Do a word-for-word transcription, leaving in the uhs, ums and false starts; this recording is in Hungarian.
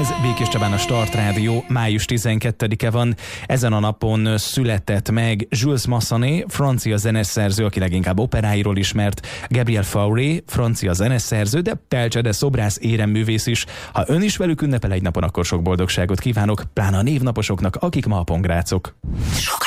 Ez Békés Csabán a Start Rádió, május tizenkettedike van. Ezen a napon született meg Jules Massenet, francia zeneszerző, aki leginkább operáiról ismert, Gabriel Fauré, francia zeneszerző, de Pelcse, de szobrász, éremművész is. Ha ön is velük ünnepel egy napon, akkor sok boldogságot kívánok, pláne a névnaposoknak, akik ma a pongrácok.